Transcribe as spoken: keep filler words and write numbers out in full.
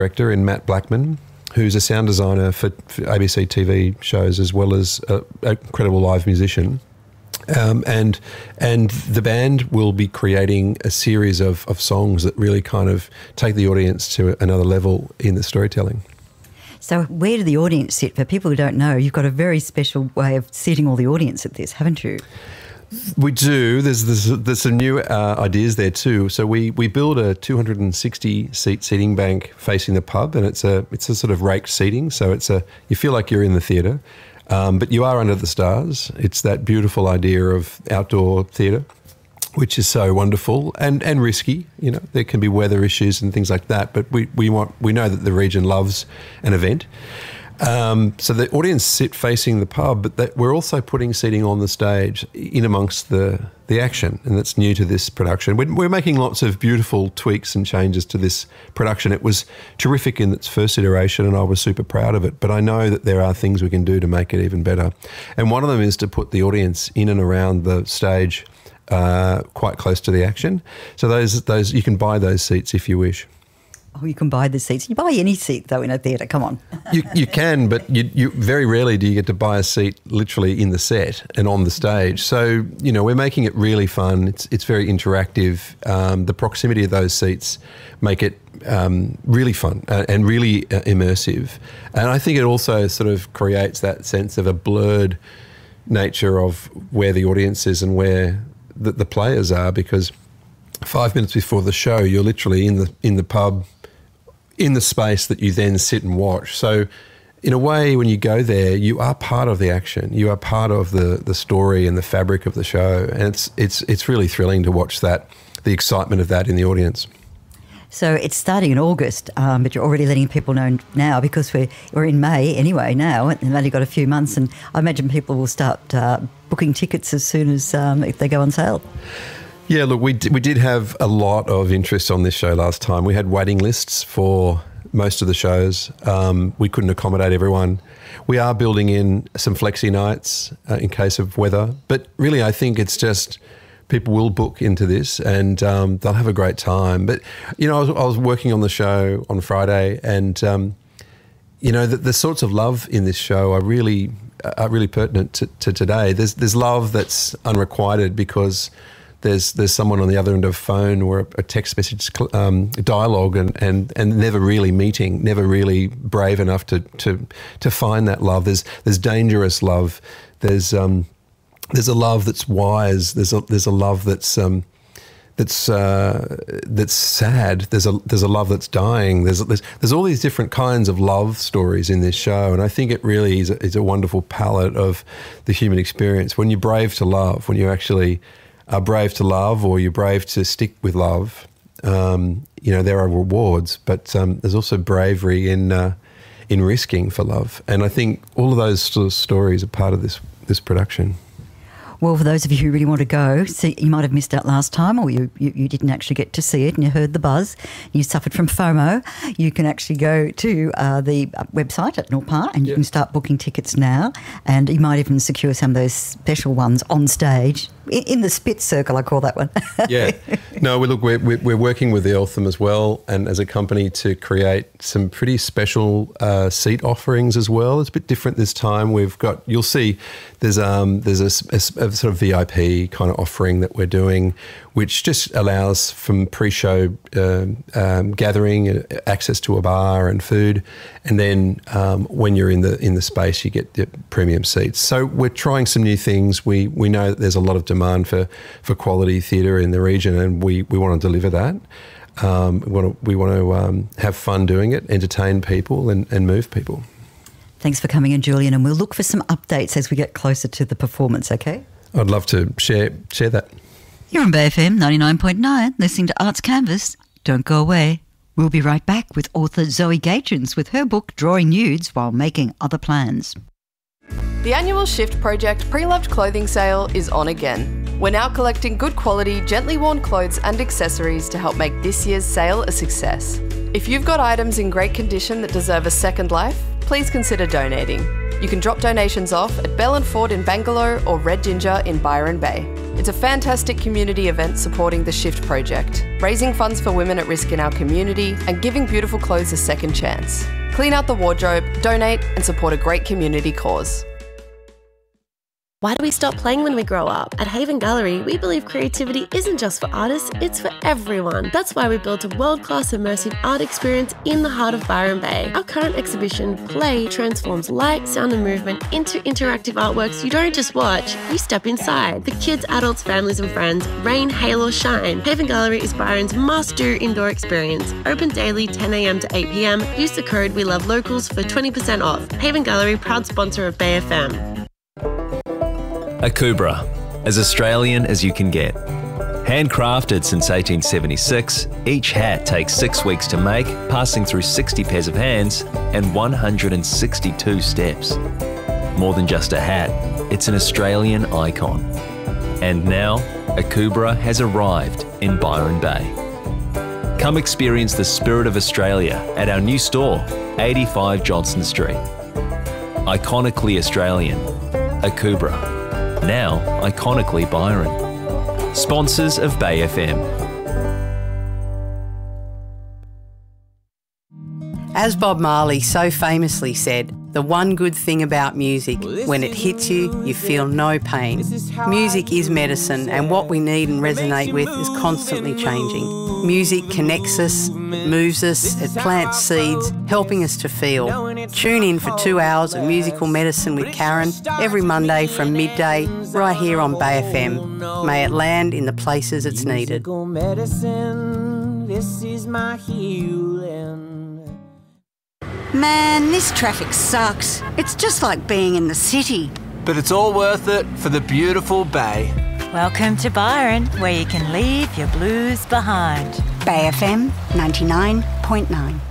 director in Matt Blackman, who's a sound designer for, for A B C T V shows as well as an incredible live musician. Um, and and the band will be creating a series of, of songs that really kind of take the audience to another level in the storytelling. So where did the audience sit? For people who don't know, you've got a very special way of seating all the audience at this, haven't you? We do. There's there's, there's some new uh, ideas there too. So we, we build a two hundred sixty seat seating bank facing the pub, and it's a it's a sort of raked seating. So it's a you feel like you're in the theatre. Um, but you are under the stars. It's that beautiful idea of outdoor theatre, which is so wonderful and, and risky. You know, there can be weather issues and things like that. But we, we want we know that the region loves an event. Um, so the audience sit facing the pub, but that we're also putting seating on the stage in amongst the the action, and that's new to this production. We're, we're making lots of beautiful tweaks and changes to this production. It was terrific in its first iteration, and I was super proud of it, but I know that there are things we can do to make it even better. And one of them is to put the audience in and around the stage uh, quite close to the action. So those those you can buy those seats if you wish. Oh, you can buy the seats. You buy any seat, though, in a theatre. Come on. you, you can, but you, you very rarely do you get to buy a seat literally in the set and on the stage. So, you know, we're making it really fun. It's it's very interactive. Um, the proximity of those seats make it um, really fun uh, and really uh, immersive. And I think it also sort of creates that sense of a blurred nature of where the audience is and where the, the players are, because five minutes before the show, you're literally in the in the pub, in the space that you then sit and watch. So in a way, when you go there, you are part of the action. You are part of the the story and the fabric of the show. And it's it's it's really thrilling to watch that, the excitement of that in the audience. So it's starting in August, um, but you're already letting people know now, because we're, we're in May anyway now, and they've only got a few months, and I imagine people will start uh, booking tickets as soon as um, if they go on sale. Yeah, look, we did, we did have a lot of interest on this show last time. We had waiting lists for most of the shows. Um, we couldn't accommodate everyone. We are building in some flexi nights uh, in case of weather. But really, I think it's just people will book into this and um, they'll have a great time. But, you know, I was, I was working on the show on Friday, and, um, you know, the, the sorts of love in this show are really are really pertinent to, to today. There's, there's love that's unrequited because There's there's someone on the other end of a phone or a text message um, dialogue and, and, and never really meeting, never really brave enough to to to find that love. There's there's dangerous love. There's um there's a love that's wise. There's a there's a love that's um that's uh, that's sad. There's a there's a love that's dying. There's there's there's all these different kinds of love stories in this show, and I think it really is a, is a wonderful palette of the human experience. When you're brave to love, when you actually are brave to love, or you're brave to stick with love, um, you know, there are rewards, but um, there's also bravery in uh, in risking for love. And I think all of those sort of stories are part of this this production. Well, for those of you who really want to go, see, you might have missed out last time, or you, you, you didn't actually get to see it and you heard the buzz, you suffered from FOMO, you can actually go to uh, the website at Norpa and you yep. can start booking tickets now, and you might even secure some of those special ones on stage, in, in the Spitz circle, I call that one. Yeah. No, we look, we're, we're working with the Eltham as well, and as a company, to create some pretty special uh, seat offerings as well. It's a bit different this time. We've got, you'll see, there's um there's a, a, a sort of V I P kind of offering that we're doing, which just allows from pre-show uh, um, gathering, uh, access to a bar and food, and then um, when you're in the in the space, you get the premium seats. So we're trying some new things. We we know that there's a lot of demand for for quality theatre in the region, and we we want to deliver that. Um, we want to we want to um, have fun doing it, entertain people, and, and move people. Thanks for coming in, Julian, and we'll look for some updates as we get closer to the performance, okay? I'd love to share share that. You're on Bay F M ninety-nine point nine, listening to Arts Canvas. Don't go away. We'll be right back with author Zoe Gaetjens with her book Drawing Nudes While Making Other Plans. The annual Shift Project pre-loved clothing sale is on again. We're now collecting good quality, gently worn clothes and accessories to help make this year's sale a success. If you've got items in great condition that deserve a second life, please consider donating. You can drop donations off at Bell and Ford in Bangalore or Red Ginger in Byron Bay. It's a fantastic community event supporting the Shift Project, raising funds for women at risk in our community and giving beautiful clothes a second chance. Clean out the wardrobe, donate and support a great community cause. Why do we stop playing when we grow up? At Haven Gallery, we believe creativity isn't just for artists, it's for everyone. That's why we built a world-class immersive art experience in the heart of Byron Bay. Our current exhibition, Play, transforms light, sound and movement into interactive artworks you don't just watch, you step inside. The kids, adults, families and friends, rain, hail or shine, Haven Gallery is Byron's must-do indoor experience. Open daily ten a m to eight p m. Use the code WeLoveLocals for twenty percent off. Haven Gallery, proud sponsor of Bay F M. Akubra, as Australian as you can get. Handcrafted since eighteen seventy-six, each hat takes six weeks to make, passing through sixty pairs of hands and one hundred sixty-two steps. More than just a hat, it's an Australian icon. And now, Akubra has arrived in Byron Bay. Come experience the spirit of Australia at our new store, eighty-five Johnston Street. Iconically Australian, Akubra. Now, iconically Byron. Sponsors of Bay F M. As Bob Marley so famously said, the one good thing about music, when it hits you, you feel no pain. Music is medicine, and what we need and resonate with is constantly changing. Music connects us, moves us, it plants seeds, helping us to feel. Tune in for two hours of musical medicine with Karen every Monday from midday, right here on Bay F M. May it land in the places it's needed. This is my healing. Man, this traffic sucks. It's just like being in the city. But it's all worth it for the beautiful Bay. Welcome to Byron, where you can leave your blues behind. Bay F M ninety-nine point nine.